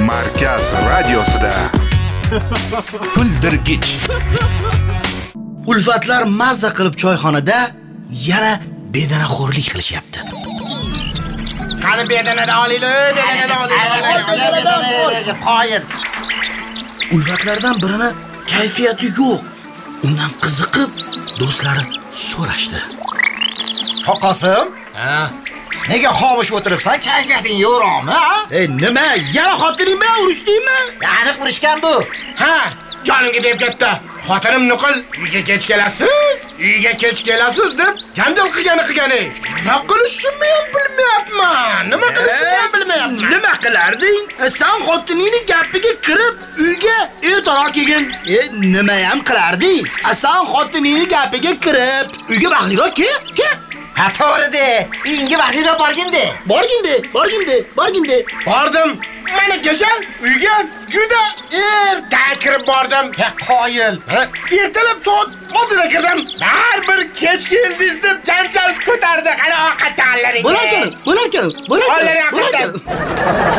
Markaz radiosida Kuldirgich. Ulfatlar mazza qilib choyxonada yana bedanaxo'rlik qilishyapti. Qani bedanada olinglar, bedanada olinglar. Qoyil. Ulfatlardan birini kayfiyati yo'q. Undan qiziqib, do'stlari so'rashdi. Qoqosim? Ha. Nega xomush o'tiribsan? Kayfiyating yo'qmi, ha? Nima? Yana xotining bilan urishdingmi? Aniq urishgan bu. Ha, jonimga deb ketdi. Xotinim nuqul, uyga kech kelasiz deb janjal qilgani. Nima qilishimni ham bilmayapman. Nima qilarding? Sen xotiningning gapiga kirib, uyga ertaroq kelgin. Nima ham qilarding? Sen xotiningning gapiga kirib, uyga vaqtliroq kel. Ha, to'g'ri-de. Uyingga vaqtliroq borgindi. Bordim. Mana kecha uyga juda erta kirib bordim. Ha, qoyil. Ertalab soat 6da kirdim. Baribir kech keldingiz deb janjal ko'tardi. Qani ovqat tayyorlaring. Bo'lar keling.